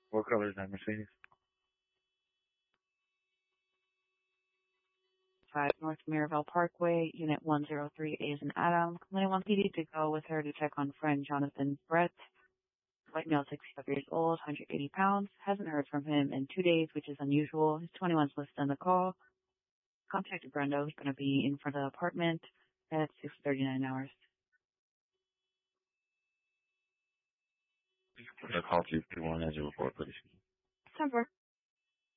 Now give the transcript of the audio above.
What color is that Mercedes? 5 North Mirabel Parkway, Unit 103 is an Adam. Complainant wants PD to go with her to check on friend Jonathan Brett. White male, 65 years old, 180 pounds. Hasn't heard from him in 2 days, which is unusual. His 21's listed on the call. Contacted Brendo. He's going to be in front of the apartment at 6:39 hours. Put a call 231 as a report, please. 10-4.